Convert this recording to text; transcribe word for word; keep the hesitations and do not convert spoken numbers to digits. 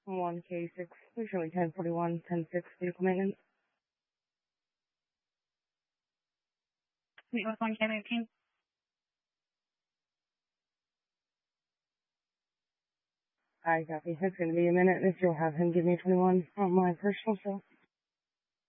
one K six, please show me ten forty-one, ten six, vehicle maintenance. Meet with one K nineteen. I copy. It's going to be a minute. If you'll have him give me twenty-one on my personal cell.